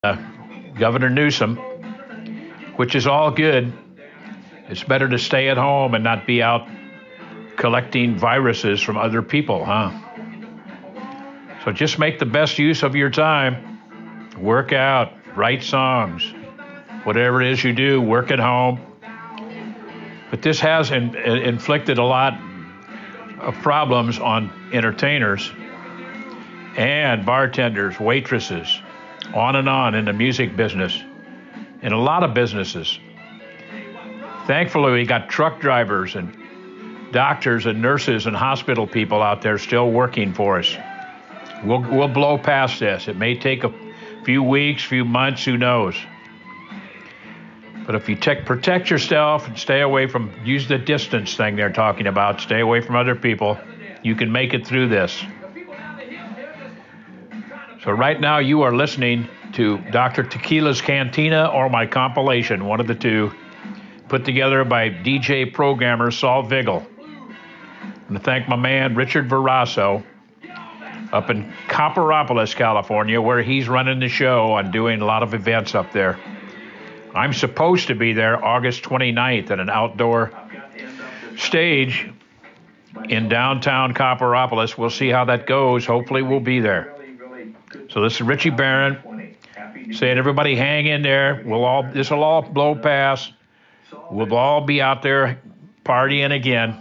Governor Newsom, which is all good. It's better to stay at home and not be out collecting viruses from other people, huh? So just make the best use of your time. Work out, write songs, whatever it is you do, work at home. But this has inflicted a lot of problems on entertainers and bartenders, waitresses, on and on in the music business, in a lot of businesses. Thankfully, we got truck drivers and doctors and nurses and hospital people out there still working for us. We'll blow past this. It may take a few weeks, few months, who knows. But if you protect yourself and stay away from, use the distance thing they're talking about, stay away from other people, you can make it through this. So right now you are listening to Dr. Tequila's Cantina or my compilation, one of the two, put together by DJ programmer Saul Vigil. I want to thank my man Richard Verasso up in Copperopolis, California, where he's running the show and doing a lot of events up there. I'm supposed to be there August 29th at an outdoor stage in downtown Copperopolis. We'll see how that goes. Hopefully we'll be there. So this is Richie Barron saying, everybody hang in there. This will all blow past. We'll all be out there partying again.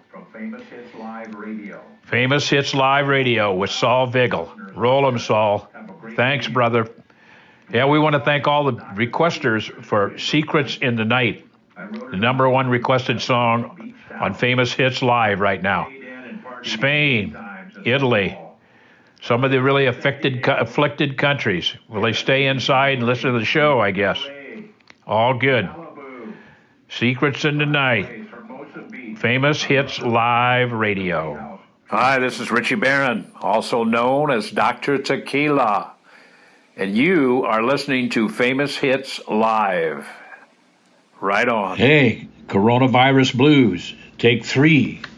Famous Hits Live Radio with Saul Vigil. Roll 'em, Saul. Thanks, brother. Yeah, we want to thank all the requesters for Secrets in the Night, the number one requested song on Famous Hits Live right now. Spain, Italy, some of the really afflicted countries. Will they stay inside and listen to the show, I guess? All good. Secrets in the Night, Famous Hits Live Radio. Hi, this is Richie Barron, also known as Dr. Tequila. And you are listening to Famous Hits Live. Right on. Hey, Coronavirus Blues, take 3.